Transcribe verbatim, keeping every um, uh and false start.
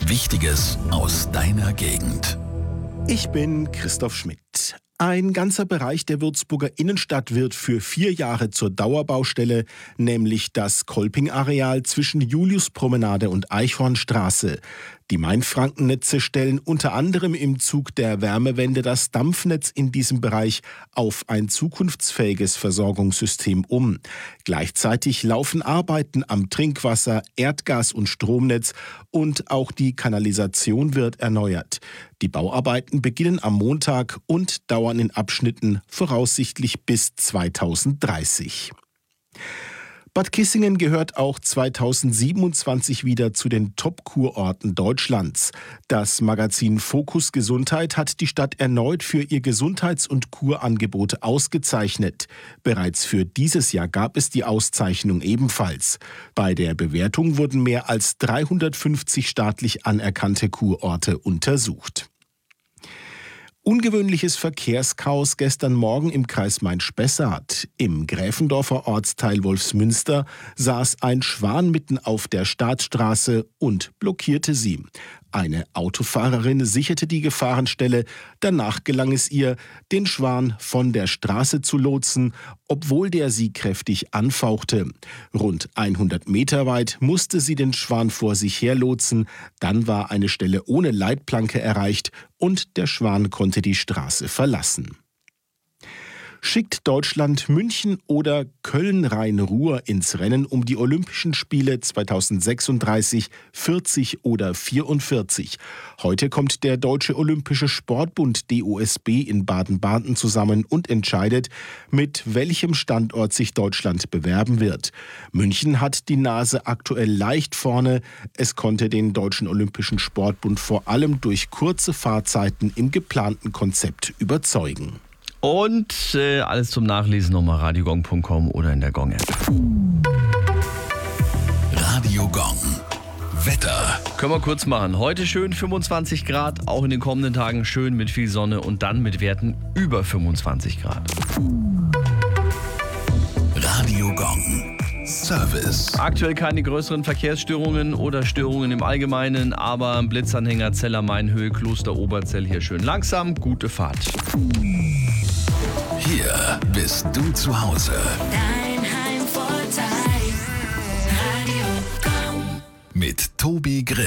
Wichtiges aus deiner Gegend. Ich bin Christoph Schmidt. Ein ganzer Bereich der Würzburger Innenstadt wird für vier Jahre zur Dauerbaustelle, nämlich das Kolping-Areal zwischen Juliuspromenade und Eichhornstraße. Die Mainfrankennetze stellen unter anderem im Zug der Wärmewende das Dampfnetz in diesem Bereich auf ein zukunftsfähiges Versorgungssystem um. Gleichzeitig laufen Arbeiten am Trinkwasser-, Erdgas- und Stromnetz und auch die Kanalisation wird erneuert. Die Bauarbeiten beginnen am Montag und dauern in Abschnitten voraussichtlich bis zweitausenddreißig. Bad Kissingen gehört auch zweitausendsiebenundzwanzig wieder zu den Top-Kurorten Deutschlands. Das Magazin Fokus Gesundheit hat die Stadt erneut für ihr Gesundheits- und Kurangebot ausgezeichnet. Bereits für dieses Jahr gab es die Auszeichnung ebenfalls. Bei der Bewertung wurden mehr als dreihundertfünfzig staatlich anerkannte Kurorte untersucht. Ungewöhnliches Verkehrschaos gestern Morgen im Kreis Main-Spessart. Im Gräfendorfer Ortsteil Wolfsmünster saß ein Schwan mitten auf der Staatsstraße und blockierte sie. Eine Autofahrerin sicherte die Gefahrenstelle. Danach gelang es ihr, den Schwan von der Straße zu lotsen, obwohl der sie kräftig anfauchte. Rund hundert Meter weit musste sie den Schwan vor sich her lotsen. Dann war eine Stelle ohne Leitplanke erreicht und der Schwan konnte die Straße verlassen. Schickt Deutschland München oder Köln-Rhein-Ruhr ins Rennen um die Olympischen Spiele zweitausendsechsunddreißig, vierzig oder vierundvierzig? Heute kommt der Deutsche Olympische Sportbund D O S B in Baden-Baden zusammen und entscheidet, mit welchem Standort sich Deutschland bewerben wird. München hat die Nase aktuell leicht vorne. Es konnte den Deutschen Olympischen Sportbund vor allem durch kurze Fahrzeiten im geplanten Konzept überzeugen. Und äh, alles zum Nachlesen nochmal radiogong punkt com oder in der Gong-App. Radio Gong. Wetter. Können wir kurz machen. Heute schön fünfundzwanzig Grad, auch in den kommenden Tagen schön mit viel Sonne und dann mit Werten über fünfundzwanzig Grad. Radio Gong. Service. Aktuell keine größeren Verkehrsstörungen oder Störungen im Allgemeinen, aber Blitzanhänger Zeller Mainhöhe, Kloster Oberzell hier schön langsam. Gute Fahrt. Hier bist du zu Hause. Dein Heimvorteil. Radio Gong. Mit Tobi Grimm.